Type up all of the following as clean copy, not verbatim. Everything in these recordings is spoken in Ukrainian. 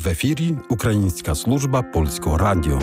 В ефірі Українська служба Польського радіо.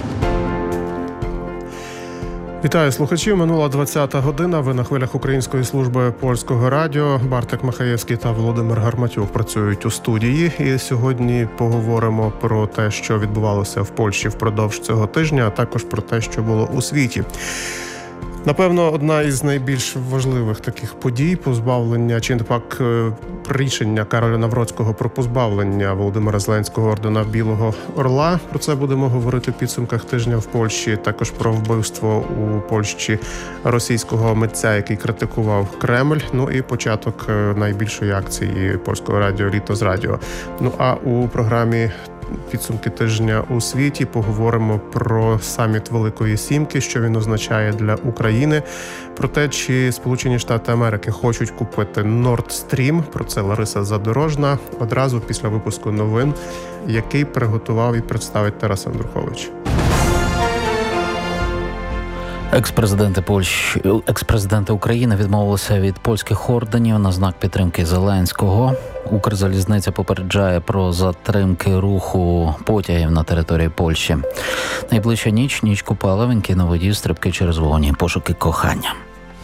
Вітаю слухачів. Минула 20-та година. Ви на хвилях Української служби Польського радіо. Бартик Михаєвський та Володимир Гарматюк працюють у студії. І сьогодні поговоримо про те, що відбувалося в Польщі впродовж цього тижня, а також про те, що було у світі. Напевно, одна із найбільш важливих таких подій – позбавлення, чи не пак рішення Кароля Навроцького про позбавлення Володимира Зеленського ордена Білого Орла. Про це будемо говорити в підсумках тижня в Польщі. Також про вбивство у Польщі російського митця, який критикував Кремль. Ну і початок найбільшої акції Польського радіо «Літо з радіо». Ну а у програмі «Підсумки тижня у світі» поговоримо про саміт Великої Сімки, що він означає для України, про те, чи Сполучені Штати Америки хочуть купити Nord Stream. Про це Лариса Задорожна одразу після випуску новин, який приготував і представить Тарас Андрухович. Екс-президенти України відмовилися від польських орденів на знак підтримки Зеленського. Укрзалізниця попереджає про затримки руху потягів на території Польщі. Найближча ніч Купала, вінки на воді, стрибки через вогонь, пошуки кохання.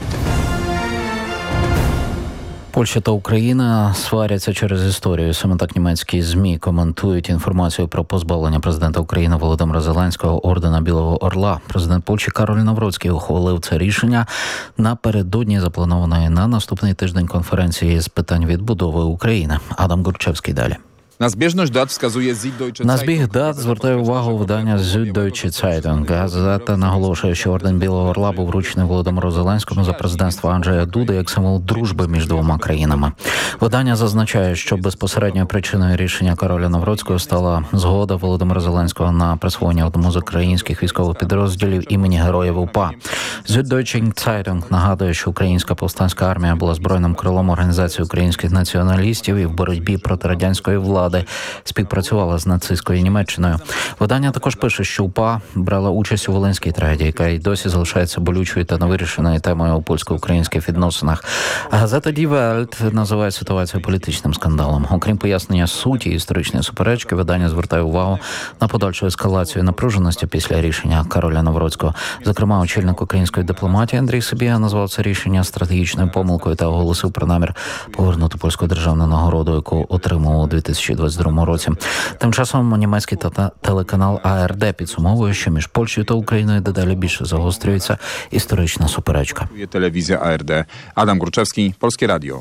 Польща та Україна сваряться через історію. Саме так німецькі ЗМІ коментують інформацію про позбавлення президента України Володимира Зеленського ордена Білого Орла. Президент Польщі Кароль Навроцький ухвалив це рішення напередодні запланованої на наступний тиждень конференції з питань відбудови України. Адам Гурчевський далі. На збіжність дат вказує Süddeutsche Zeitung. На збіг дат звертає увагу видання Süddeutsche Zeitung. Газета наголошує, що орден Білого Орла був вручений Володимиру Зеленському за президентства Анджея Дуди як символ дружби між двома країнами. Видання зазначає, що безпосередньою причиною рішення Кароля Навроцького стала згода Володимира Зеленського на присвоєння одному з українських військових підрозділів імені Героїв УПА. Süddeutsche Zeitung нагадує, що українська повстанська армія була збройним крилом організації українських націоналістів і в боротьбі проти радянської влади співпрацювала з нацистською Німеччиною. Видання також пише, що УПА брала участь у Волинській трагедії, яка й досі залишається болючою та невирішеною темою у польсько-українських відносинах. Газета Die Welt називає ситуацію політичним скандалом. Окрім пояснення суті історичної суперечки, видання звертає увагу на подальшу ескалацію напруженості після рішення Кароля Навроцького. Зокрема, очільник української дипломатії Андрій Сибіга назвав це рішення стратегічною помилкою та оголосив про намір повернути польську державну нагороду, яку отримав у 2022 році. Тим часом німецький телеканал АРД підсумовує, що між Польщею та Україною дедалі більше загострюється історична суперечка. Телевізія АРД. Адам Гурчевський, Польське радіо.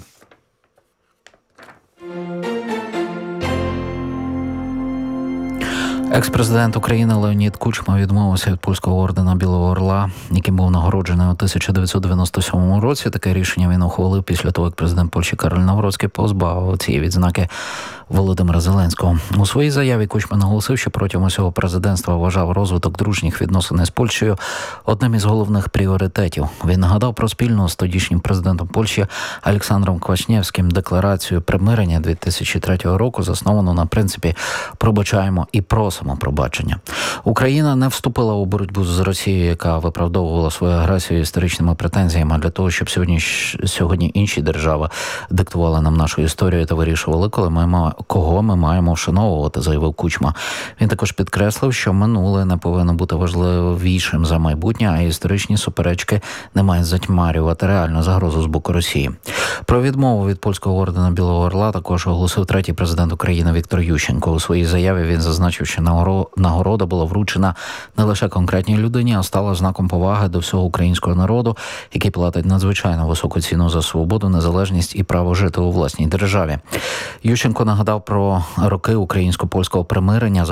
Екс-президент України Леонід Кучма відмовився від польського ордена Білого Орла, яким був нагороджений у 1997 році. Таке рішення він ухвалив після того, як президент Польщі Кароль Навроцький позбавив цієї відзнаки Володимира Зеленського. У своїй заяві Кучма наголосив, що протягом усього президентства вважав розвиток дружніх відносин з Польщею одним із головних пріоритетів. Він нагадав про спільну з тодішнім президентом Польщі Олександром Квашнєвським декларацію примирення 2003 року, засновану на принципі «пробачаємо і просимо пробачення». Україна не вступила у боротьбу з Росією, яка виправдовувала свою агресію історичними претензіями для того, щоб сьогодні інші держави диктували нам нашу історію та вирішували, кого ми маємо вшановувати, заявив Кучма. Він також підкреслив, що минуле не повинно бути важливішим за майбутнє, а історичні суперечки не мають затьмарювати реальну загрозу з боку Росії. Про відмову від польського ордена Білого Орла також оголосив третій президент України Віктор Ющенко. У своїй заяві він зазначив, що нагорода була вручена не лише конкретній людині, а стала знаком поваги до всього українського народу, який платить надзвичайно високу ціну за свободу, незалежність і право жити у власній державі. Ющенко нагадав про роки українсько-польського примирення,